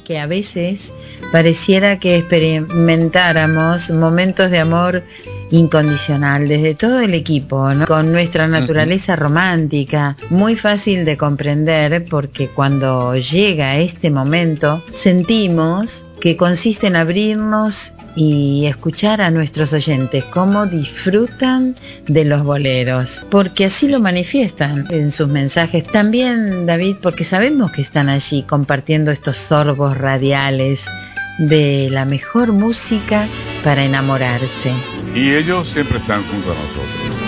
que a veces pareciera que experimentáramos momentos de amor incondicional desde todo el equipo, ¿no? Con nuestra naturaleza romántica, muy fácil de comprender, porque cuando llega este momento sentimos que consiste en abrirnos y escuchar a nuestros oyentes cómo disfrutan de los boleros, porque así lo manifiestan en sus mensajes. También, David, porque sabemos que están allí compartiendo estos sorbos radiales de la mejor música para enamorarse. Y ellos siempre están junto a nosotros.